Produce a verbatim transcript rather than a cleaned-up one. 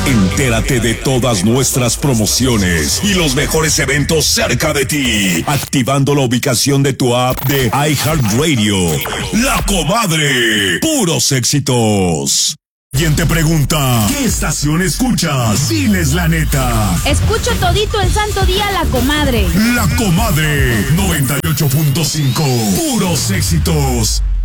Entérate de todas nuestras promociones y los mejores eventos cerca de ti, activando la ubicación de tu app de iHeartRadio. La Comadre, puros éxitos. ¿Quién te pregunta qué estación escuchas? Diles la neta. Escucho todito el santo día La Comadre. La Comadre, noventa y ocho punto cinco, puros éxitos.